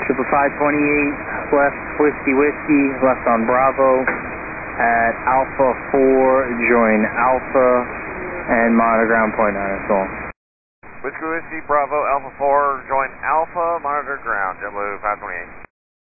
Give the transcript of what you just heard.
Super 528, left Whiskey Whiskey, left on Bravo at Alpha 4, join Alpha and monitor ground point 9 Whiskey Whiskey, Bravo, Alpha 4, join Alpha, monitor ground, JetBlue 528.